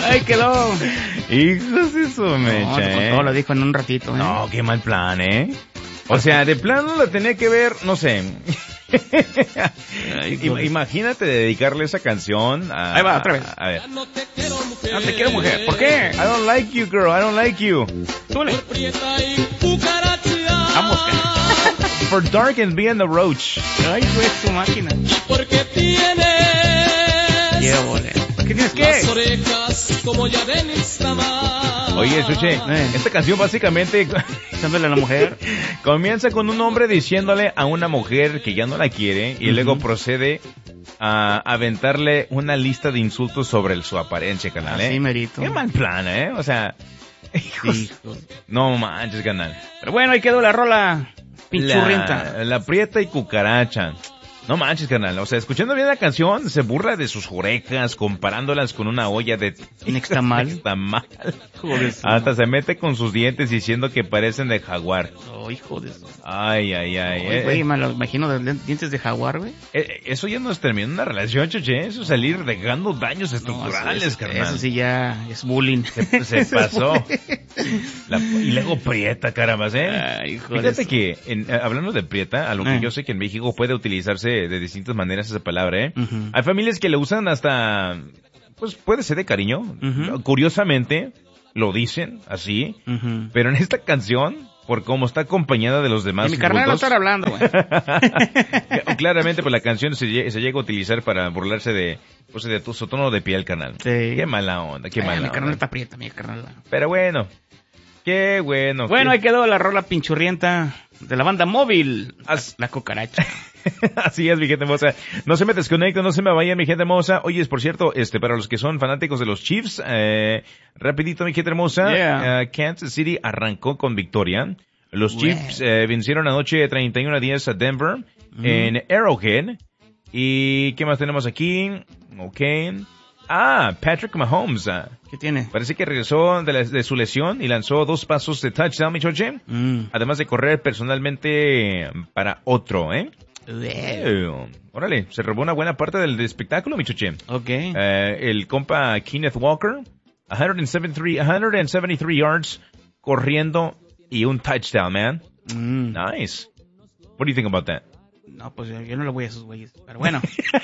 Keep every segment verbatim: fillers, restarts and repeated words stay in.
Ay, quedó. Hijos de su mecha, No, ¿eh? todo lo dijo en un ratito, ¿eh? No, qué mal plan, ¿eh? O sea, de plano la tenía que ver, no sé. Ay, Im- Imagínate dedicarle esa canción a... Ahí va, otra vez. A, a ver. No te quiero, mujer. ¿Por qué? I don't like you, girl. I don't like you. Súbele. Vamos. For dark and being the roach. Ay, güey, tu máquina. Porque tienes Qué ole. ¿Qué tienes que? las orejas como ya de Nixtamar. Oye, Chuche, Eh. esta canción básicamente Dándole a la mujer. comienza con un hombre diciéndole a una mujer que ya no la quiere y Ujú. luego procede a aventarle una lista de insultos sobre el- su apariencia, canal, ¿eh? Así merito. Qué mal plan, ¿eh? O sea, hijos, Hijo. no manches, canal. Pero bueno, ahí quedó la rola pinchurrienta. La, la prieta y cucaracha. No manches, carnal. O sea, escuchando bien la canción, se burla de sus orejas, comparándolas con una olla de Nixtamal. Nixtamal. Joder, su Hasta se mete con sus dientes diciendo que parecen de jaguar. Oh, hijo de eso. Ay, ay, ay. Ay, eh, güey, eh. me lo imagino de dientes de jaguar, güey. Eh, Eso ya no es terminar una relación, Chuche. Eso es salir dejando daños No, estructurales, eso, carnal. eso sí ya es bullying. Se, se pasó. La- y luego prieta, caramba, ¿eh? Ay, hijo de Fíjate eso. que, en, eh, hablando de prieta, a lo Eh. que yo sé que en México puede utilizarse de distintas maneras esa palabra, ¿eh? Ujú. Hay familias que le usan hasta, pues puede ser de cariño. Ujú. Curiosamente, lo dicen así. Ujú. Pero en esta canción, por cómo está acompañada de los demás Y mi carnal no insultos, está hablando, güey. claramente, pues la canción se, lle- se llega a utilizar para burlarse de, pues, de tu, su tono de piel, canal. Sí. Qué mala onda, qué Ay, mala mi carnal onda. está aprieta, mi carnal. Pero bueno, qué bueno. Bueno, qué- ahí quedó la rola pinchurrienta de la banda móvil. As- La cucaracha. Así es, mi gente hermosa. No se me desconecten, no se me vayan, mi gente hermosa. Oye, es por cierto, este, para los que son fanáticos de los Chiefs, eh, rapidito, mi gente hermosa, Yeah. eh, Kansas City arrancó con victoria. Los Bueno. Chiefs eh, vencieron anoche treinta y uno a diez a Denver en Arrowhead. ¿Y qué más tenemos aquí? Ok. Ah, Patrick Mahomes. ah, ¿Qué tiene? Parece que regresó de, la- de su lesión y lanzó dos pasos de touchdown, mi choche. Mm. Además de correr personalmente para otro, ¿eh? Eh, órale, se robó una buena parte del espectáculo, mi choche. Ok. Eh, el compa Kenneth Walker, ciento setenta y tres, ciento setenta y tres yards corriendo y un touchdown, man. Mm. Nice. What do you think about that? No, pues yo, yo no le voy a esos güeyes. Pero bueno.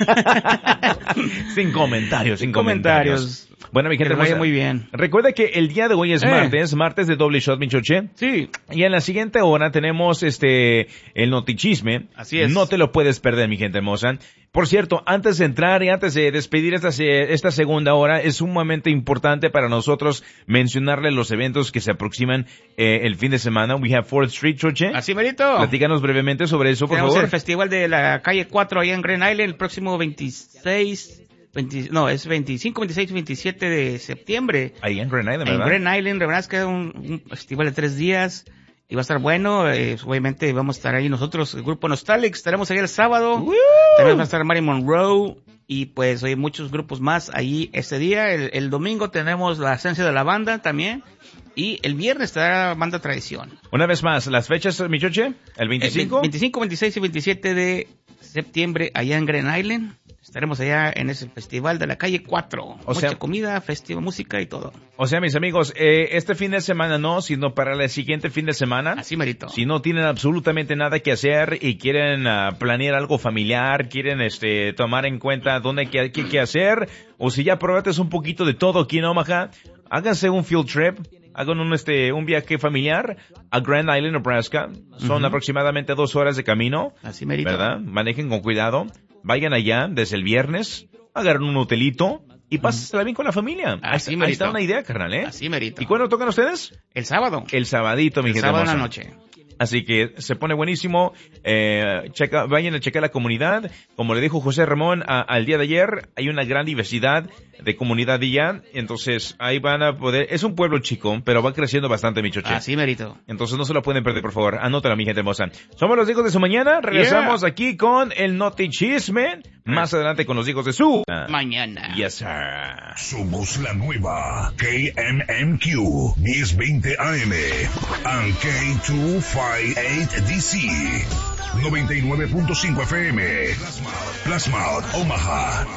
Sin comentarios, sin Sin comentarios. comentarios. Bueno, mi Que gente le vaya hermosa, muy bien. recuerda que el día de hoy es Eh. martes, martes de doble shot, mi choche. Sí. Y en la siguiente hora tenemos este el notichisme. Así es. No te lo puedes perder, mi gente hermosa. Por cierto, antes de entrar y antes de despedir esta, se- esta segunda hora, es sumamente importante para nosotros mencionarle los eventos que se aproximan eh, el fin de semana. We have fourth Street, Choche. Así merito. Platícanos brevemente sobre eso, por Tenemos favor. el festival de la calle cuatro allá en Grand Island el próximo veintiséis, veinte, no, es veinticinco, veintiséis y veintisiete de septiembre. Ahí en Grand Island, En ¿verdad? Grand Island, la verdad es que es un, un festival de tres días y va a estar bueno. Eh, obviamente vamos a estar ahí nosotros, el grupo Nostalgic, estaremos ahí el sábado. ¡Woo! También va a estar Mary Monroe y pues hay muchos grupos más ahí este día. El, el domingo tenemos la esencia de la banda también. Y el viernes estará Banda Tradición. Una vez más, las fechas, mi choche, el veinticinco. El veinticinco, veintiséis y veintisiete de septiembre allá en Grand Island. Estaremos allá en ese festival de la calle cuatro. O Mucha sea- comida, festival, música y todo. O sea, mis amigos, eh, este fin de semana no, sino para el siguiente fin de semana. Así merito. Si no tienen absolutamente nada que hacer y quieren ah, planear algo familiar, quieren este tomar en cuenta dónde hay que, qué, qué hacer, o si ya probaste un poquito de todo aquí en Omaha, háganse un field trip, hagan un este un viaje familiar a Grand Island, Nebraska. Son Ujú. aproximadamente dos horas de camino, Así merito. ¿verdad? Manejen con cuidado, vayan allá desde el viernes, agarren un hotelito y pásensela bien con la familia. Ahí, Así ahí merito. está una idea, carnal, ¿eh? Así merito. ¿Y cuándo tocan ustedes? El sábado. El sabadito, mi El gente sábado en la hermosa. noche. Así que se pone buenísimo. Eh, checa, vayan a checar la comunidad. Como le dijo José Ramón a- al día de ayer, hay una gran diversidad de comunidad ya. Entonces ahí van a poder. Es un pueblo chico, pero va creciendo bastante, mi choche. Así merito. Entonces no se lo pueden perder, por favor. Anótala, mi gente hermosa. Somos los hijos de su mañana. Regresamos aquí con el Noti Chisme. Más adelante con los hijos de su Mañana. Yes, sir. Somos la nueva K M M Q diez veinte A M and K doscientos cincuenta y ocho D C noventa y nueve punto cinco F M Plasma, Omaha.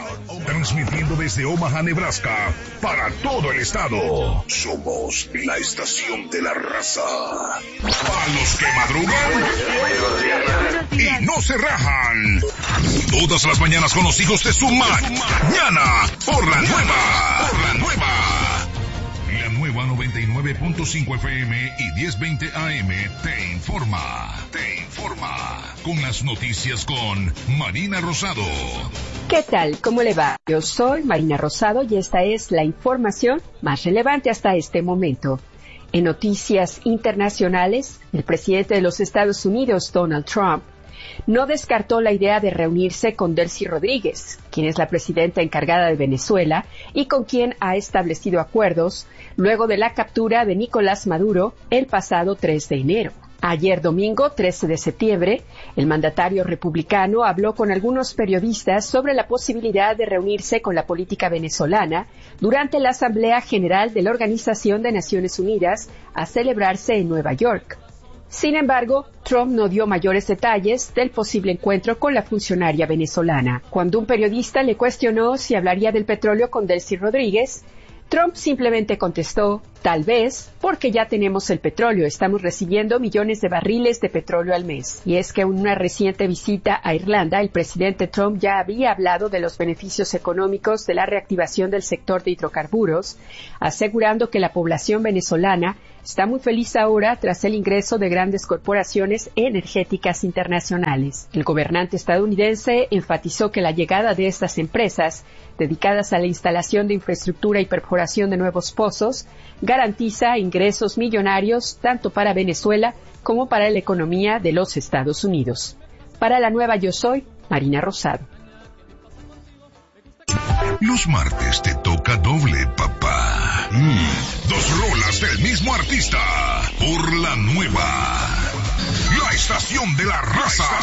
transmitiendo desde Omaha, Nebraska, para todo el estado. Somos la estación de la raza. Para los que madrugan y no se rajan. Todas las mañanas con los hijos de su mañana. Por la nueva. Por la nueva. La nueva noventa y nueve punto cinco F M y diez veinte A M te informa. Te informa. Con las noticias con Marina Rosado. ¿Qué tal? ¿Cómo le va? Yo soy Marina Rosado y esta es la información más relevante hasta este momento. En noticias internacionales, el presidente de los Estados Unidos, Donald Trump, no descartó la idea de reunirse con Delcy Rodríguez, quien es la presidenta encargada de Venezuela y con quien ha establecido acuerdos luego de la captura de Nicolás Maduro el pasado tres de enero. Ayer domingo, trece de septiembre, el mandatario republicano habló con algunos periodistas sobre la posibilidad de reunirse con la política venezolana durante la Asamblea General de la Organización de Naciones Unidas a celebrarse en Nueva York. Sin embargo, Trump no dio mayores detalles del posible encuentro con la funcionaria venezolana. Cuando un periodista le cuestionó si hablaría del petróleo con Delcy Rodríguez, Trump simplemente contestó, tal vez, porque ya tenemos el petróleo, estamos recibiendo millones de barriles de petróleo al mes. Y es que en una reciente visita a Irlanda, el presidente Trump ya había hablado de los beneficios económicos de la reactivación del sector de hidrocarburos, asegurando que la población venezolana está muy feliz ahora tras el ingreso de grandes corporaciones energéticas internacionales. El gobernante estadounidense enfatizó que la llegada de estas empresas, dedicadas a la instalación de infraestructura y perforación de nuevos pozos, garantiza ingresos millonarios tanto para Venezuela como para la economía de los Estados Unidos. Para la nueva Yo Soy, Marina Rosado. Los martes te toca doble, papá. Mm. Dos rolas del mismo artista. Por la nueva. La estación de la raza.